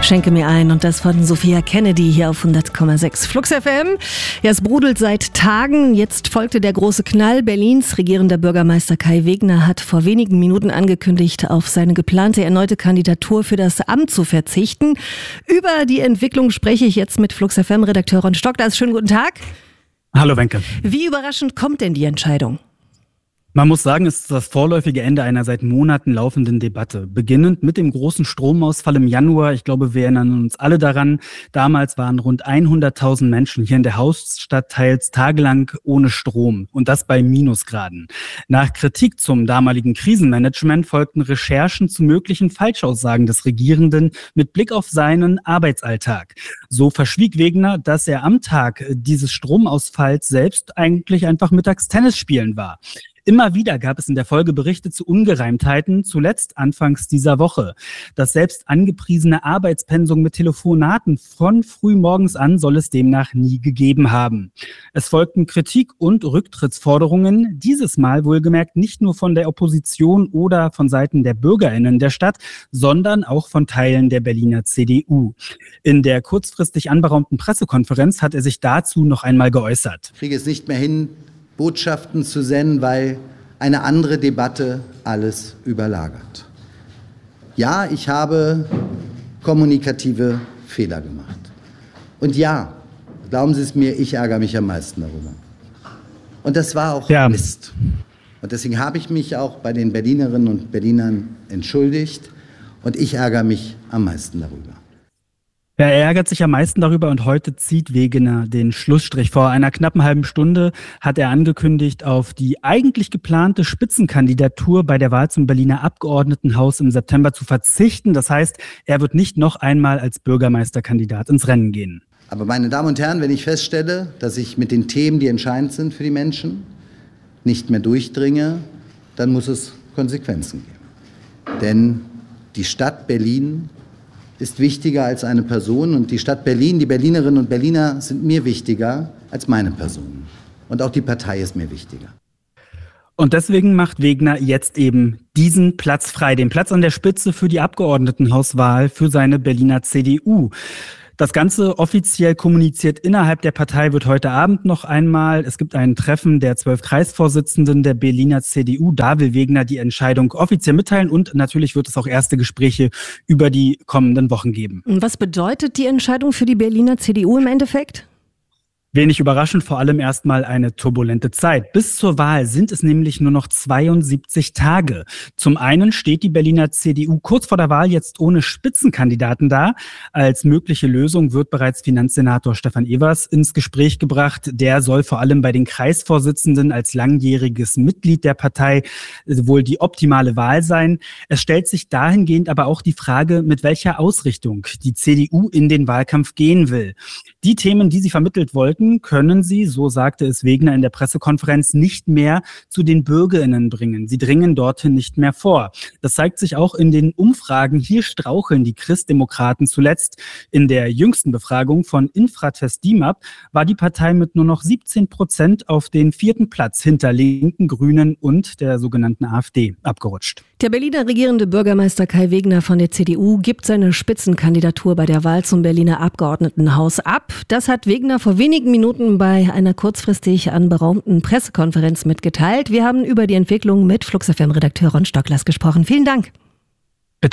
Schenke mir ein und das von Sophia Kennedy hier auf 100,6 Flux FM. Ja, es brodelt seit Tagen. Jetzt folgte der große Knall. Berlins regierender Bürgermeister Kai Wegner hat vor wenigen Minuten angekündigt, auf seine geplante erneute Kandidatur für das Amt zu verzichten. Über die Entwicklung spreche ich jetzt mit Flux FM-Redakteur Ron Stocklas. Schönen guten Tag. Hallo Wenke. Wie überraschend kommt denn die Entscheidung? Man muss sagen, es ist das vorläufige Ende einer seit Monaten laufenden Debatte. Beginnend mit dem großen Stromausfall im Januar. Ich glaube, wir erinnern uns alle daran. Damals waren rund 100.000 Menschen hier in der Hauptstadt teils tagelang ohne Strom. Und das bei Minusgraden. Nach Kritik zum damaligen Krisenmanagement folgten Recherchen zu möglichen Falschaussagen des Regierenden mit Blick auf seinen Arbeitsalltag. So verschwieg Wegner, dass er am Tag dieses Stromausfalls selbst eigentlich einfach mittags Tennis spielen war. Immer wieder gab es in der Folge Berichte zu Ungereimtheiten, zuletzt anfangs dieser Woche. Das selbst angepriesene Arbeitspensum mit Telefonaten von frühmorgens an soll es demnach nie gegeben haben. Es folgten Kritik und Rücktrittsforderungen, dieses Mal wohlgemerkt nicht nur von der Opposition oder von Seiten der BürgerInnen der Stadt, sondern auch von Teilen der Berliner CDU. In der kurzfristig anberaumten Pressekonferenz hat er sich dazu noch einmal geäußert. Ich kriege es nicht mehr hin, Botschaften zu senden, weil eine andere Debatte alles überlagert. Ja, ich habe kommunikative Fehler gemacht. Und ja, glauben Sie es mir, ich ärgere mich am meisten darüber. Und das war auch Mist. Und deswegen habe ich mich auch bei den Berlinerinnen und Berlinern entschuldigt. Und ich ärgere mich am meisten darüber. Er ärgert sich am meisten darüber und heute zieht Wegner den Schlussstrich. Vor einer knappen halben Stunde hat er angekündigt, auf die eigentlich geplante Spitzenkandidatur bei der Wahl zum Berliner Abgeordnetenhaus im September zu verzichten. Das heißt, er wird nicht noch einmal als Bürgermeisterkandidat ins Rennen gehen. Aber meine Damen und Herren, wenn ich feststelle, dass ich mit den Themen, die entscheidend sind für die Menschen, nicht mehr durchdringe, dann muss es Konsequenzen geben. Denn die Stadt Berlin ist wichtiger als eine Person und die Stadt Berlin, die Berlinerinnen und Berliner sind mir wichtiger als meine Person. Und auch die Partei ist mir wichtiger. Und deswegen macht Wegner jetzt eben diesen Platz frei, den Platz an der Spitze für die Abgeordnetenhauswahl für seine Berliner CDU. Das Ganze offiziell kommuniziert innerhalb der Partei wird heute Abend noch einmal. Es gibt ein Treffen der 12 Kreisvorsitzenden der Berliner CDU. Da will Wegner die Entscheidung offiziell mitteilen und natürlich wird es auch erste Gespräche über die kommenden Wochen geben. Was bedeutet die Entscheidung für die Berliner CDU im Endeffekt? Wenig überraschend, vor allem erstmal eine turbulente Zeit. Bis zur Wahl sind es nämlich nur noch 72 Tage. Zum einen steht die Berliner CDU kurz vor der Wahl jetzt ohne Spitzenkandidaten da. Als mögliche Lösung wird bereits Finanzsenator Stefan Evers ins Gespräch gebracht. Der soll vor allem bei den Kreisvorsitzenden als langjähriges Mitglied der Partei wohl die optimale Wahl sein. Es stellt sich dahingehend aber auch die Frage, mit welcher Ausrichtung die CDU in den Wahlkampf gehen will. Die Themen, die sie vermittelt wollten, können sie, so sagte es Wegner in der Pressekonferenz, nicht mehr zu den BürgerInnen bringen. Sie dringen dorthin nicht mehr vor. Das zeigt sich auch in den Umfragen. Hier straucheln die Christdemokraten zuletzt. In der jüngsten Befragung von Infratest DIMAP war die Partei mit nur noch 17% auf den 4. Platz hinter Linken, Grünen und der sogenannten AfD abgerutscht. Der Berliner regierende Bürgermeister Kai Wegner von der CDU gibt seine Spitzenkandidatur bei der Wahl zum Berliner Abgeordnetenhaus ab. Das hat Wegner vor wenigen Minuten bei einer kurzfristig anberaumten Pressekonferenz mitgeteilt. Wir haben über die Entwicklung mit Flux FM-Redakteur Ron Stocklas gesprochen. Vielen Dank.